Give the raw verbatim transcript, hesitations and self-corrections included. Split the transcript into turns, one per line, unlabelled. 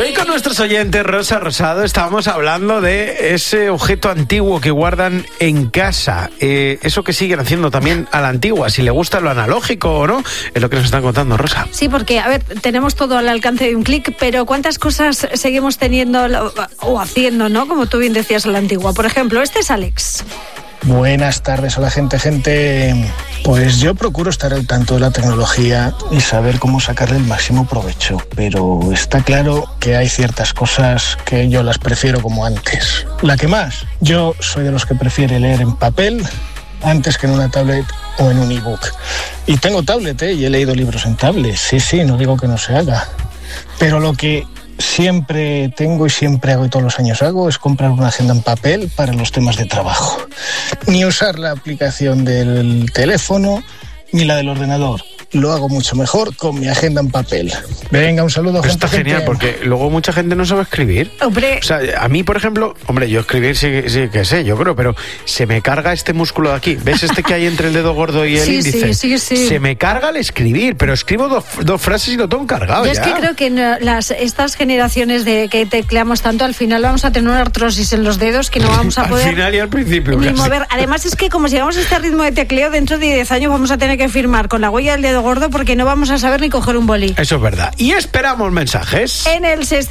hoy con nuestros oyentes, Rosa Rosado, estábamos hablando de ese objeto antiguo que guardan en casa. Eh, eso que siguen haciendo también a la antigua, si le gusta lo analógico o no, es lo que nos están contando, Rosa.
Sí, porque, a ver, tenemos todo al alcance de un clic, pero ¿cuántas cosas seguimos teniendo o haciendo, no? Como tú bien decías, a la antigua. Por ejemplo, este es Alex.
Buenas tardes a la gente, gente. Pues yo procuro estar al tanto de la tecnología y saber cómo sacarle el máximo provecho, pero está claro que hay ciertas cosas que yo las prefiero como antes. La que más, yo soy de los que prefiere leer en papel antes que en una tablet o en un ebook. Y tengo tablet, ¿eh? Y he leído libros en tablet, sí, sí, no digo que no se haga. Pero lo que siempre tengo y siempre hago y todos los años hago es comprar una agenda en papel para los temas de trabajo. Ni usar la aplicación del teléfono ni la del ordenador. Lo hago mucho mejor con mi agenda en papel. Venga, un saludo, gente.
Está genial, porque luego mucha gente no sabe escribir.
Hombre.
O sea, a mí, por ejemplo, hombre, yo escribir sí, sí que sé, yo creo, pero se me carga este músculo de aquí. ¿Ves este que hay entre el dedo gordo y el
sí,
índice?
Sí, sí, sí.
Se me carga el escribir, pero escribo dos, dos frases y lo tengo cargado.
Yo
ya.
es que creo que no, las, estas generaciones de que tecleamos tanto, al final vamos a tener una artrosis en los dedos que no vamos a poder...
Al final y al principio.
Ni
casi.
mover. Además es que como sigamos este ritmo de tecleo, dentro de diez años vamos a tener que firmar con la huella del dedo gordo porque no vamos a saber ni coger un bolí.
Eso es verdad. Y esperamos mensajes.
En el